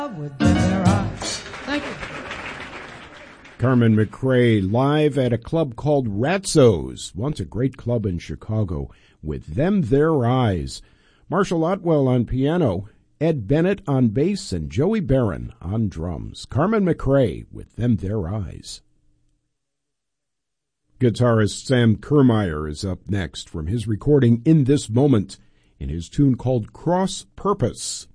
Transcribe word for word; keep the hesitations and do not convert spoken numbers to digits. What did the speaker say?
with their eyes. Thank you. Carmen McRae live at a club called Ratzo's, once a great club in Chicago, with Them Their Eyes. Marshall Otwell on piano, Ed Bennett on bass, and Joey Barron on drums. Carmen McRae with Them Their Eyes. Guitarist Sam Kermeyer is up next from his recording In This Moment in his tune called Cross Purpose.